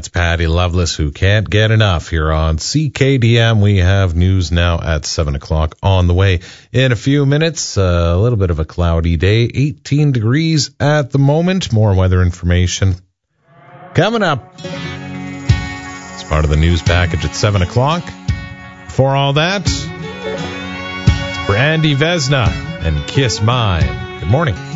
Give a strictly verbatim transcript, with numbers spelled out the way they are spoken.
That's Patty Loveless, who can't get enough here on C K D M. We have news now at seven o'clock on the way. In a few minutes, uh, a little bit of a cloudy day, eighteen degrees at the moment. More weather information coming up. It's part of the news package at seven o'clock. Before all that, it's Brandy Vesna and Kiss Mine. Good morning.